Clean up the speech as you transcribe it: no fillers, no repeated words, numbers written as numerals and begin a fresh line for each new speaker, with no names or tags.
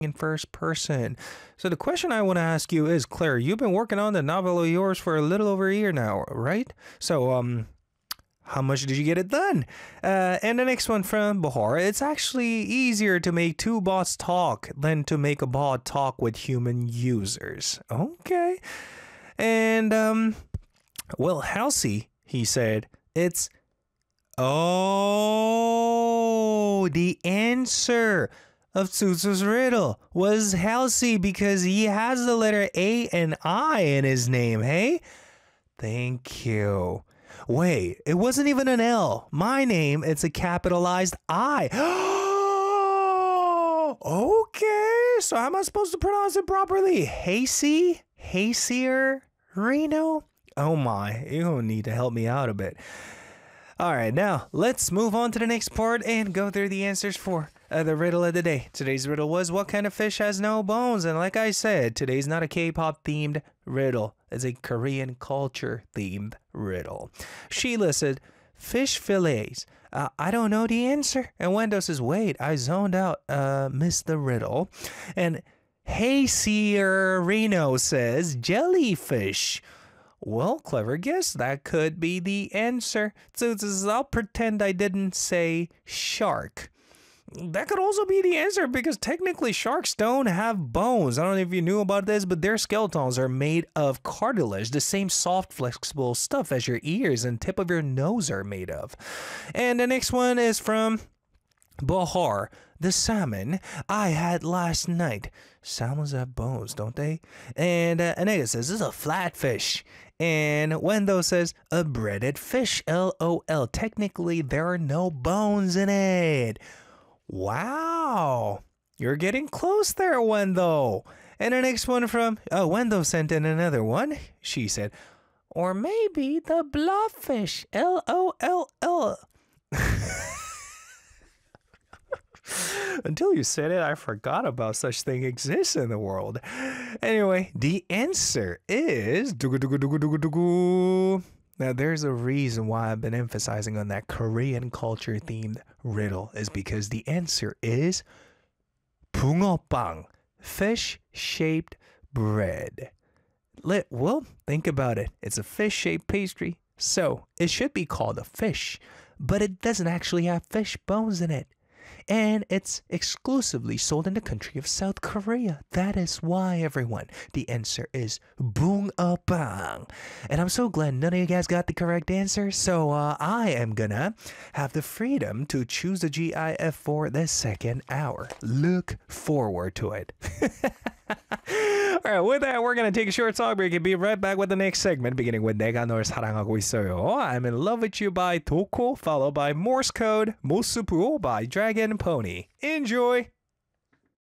in first person. So the question I want to ask you is, Claire, you've been working on the novel of yours for a little over a year now, right? So, how much did you get it done? And the next one from Bahar. It's actually easier to make two bots talk than to make a bot talk with human users. Okay. And, well, Halsey, he said, it's... Oh, the answer of Tsutsu's riddle was Halsey because he has the letter A and I in his name, hey? Thank you. Wait, it wasn't even an L. My name, it's a capitalized I. Okay, so how am I supposed to pronounce it properly? Hasey? Hacier? Reno? Oh my, you're gonna need to help me out a bit. Alright, now let's move on to the next part and go through the answers for the riddle of the day. Today's riddle was, what kind of fish has no bones? And like I said, today's not a K-pop themed riddle. It's a Korean culture themed riddle. Sheila said, fish fillets. I don't know the answer. And Wendo says, wait, I zoned out, missed the riddle. And Hey Reno says, jellyfish. Well, clever guess. That could be the answer. So I'll pretend I didn't say shark. That could also be the answer because technically sharks don't have bones. I don't know if you knew about this, but their skeletons are made of cartilage, the same soft, flexible stuff as your ears and tip of your nose are made of. And the next one is from Bahar, the salmon I had last night. Salmons have bones, don't they? And Anega says, this is a flatfish. And Wendo says, a breaded fish, LOL. Technically, there are no bones in it. Wow. You're getting close there, Wendo. And the next one from, Wendo sent in another one. She said, or maybe the blobfish, LOL. Until you said it, I forgot about such thing exists in the world. Anyway, the answer is... Now, there's a reason why I've been emphasizing on that Korean culture themed riddle is because the answer is 붕어빵, fish-shaped bread. Well, think about it. It's a fish-shaped pastry, so it should be called a fish, but it doesn't actually have fish bones in it. And it's exclusively sold in the country of South Korea. That is why, everyone, the answer is 붕어빵. And I'm so glad none of you guys got the correct answer. So I am gonna have the freedom to choose the GIF for the second hour. Look forward to it. Alright, with that, we're gonna take a short song break and be right back with the next segment, beginning with 내가 널 사랑하고 있어요. I'm in love with you by Doko, followed by Morse Code, 모습으로 by Dragon Pony. Enjoy!